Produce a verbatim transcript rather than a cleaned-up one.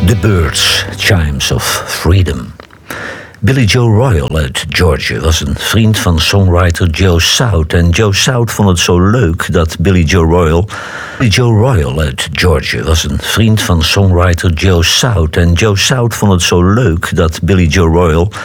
The Byrds, Chimes of Freedom. Billy Joe Royal uit Georgia was een vriend van songwriter Joe South. En Joe South vond het zo leuk dat Billy Joe Royal... Billy Joe Royal uit Georgia was een vriend van songwriter Joe South. En Joe South vond het zo leuk dat Billy Joe Royal